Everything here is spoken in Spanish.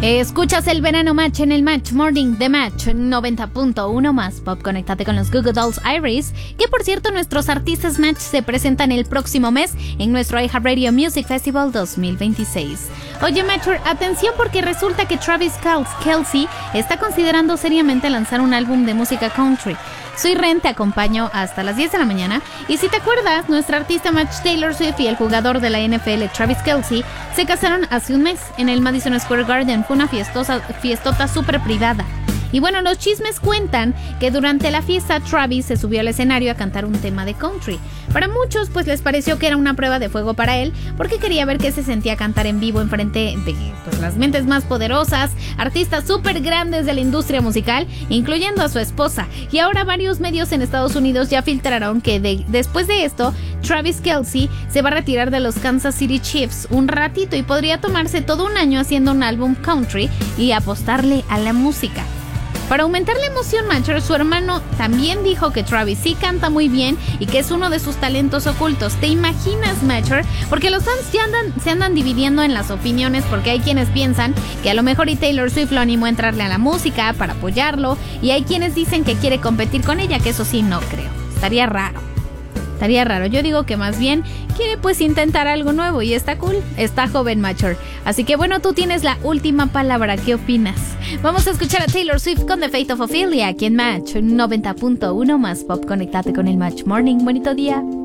Escuchas el Verano Match en el Match Morning de Match 90.1 más Pop. Conéctate con los Google Dolls Iris, que por cierto nuestros artistas Match se presentan el próximo mes en nuestro iHeartRadio Music Festival 2026. Oye Matcher, atención porque resulta que Travis Kelce está considerando seriamente lanzar un álbum de música country. Soy Ren, te acompaño hasta las 10 de la mañana. Y si te acuerdas, nuestra artista Match Taylor Swift y el jugador de la NFL Travis Kelce se casaron hace un mes en el Madison Square Garden. Fue una fiestota súper privada. Y bueno, los chismes cuentan que durante la fiesta Travis se subió al escenario a cantar un tema de country. Para muchos pues les pareció que era una prueba de fuego para él, porque quería ver qué se sentía cantar en vivo enfrente de pues, las mentes más poderosas, artistas súper grandes de la industria musical, incluyendo a su esposa. Y ahora varios medios en Estados Unidos ya filtraron que después de esto, Travis Kelce se va a retirar de los Kansas City Chiefs un ratito y podría tomarse todo un año haciendo un álbum country y apostarle a la música. Para aumentar la emoción, Matcher, su hermano también dijo que Travis sí canta muy bien y que es uno de sus talentos ocultos. ¿Te imaginas, Matcher? Porque los fans ya se andan dividiendo en las opiniones, porque hay quienes piensan que a lo mejor y Taylor Swift lo animó a entrarle a la música para apoyarlo, y hay quienes dicen que quiere competir con ella, que eso sí no creo. Estaría raro. Yo digo que más bien quiere pues intentar algo nuevo y está cool, está joven Matcher. Así que bueno, tú tienes la última palabra, ¿qué opinas? Vamos a escuchar a Taylor Swift con The Fate of Ophelia aquí en Match 90.1 más Pop. Conéctate con el Match Morning. Bonito día.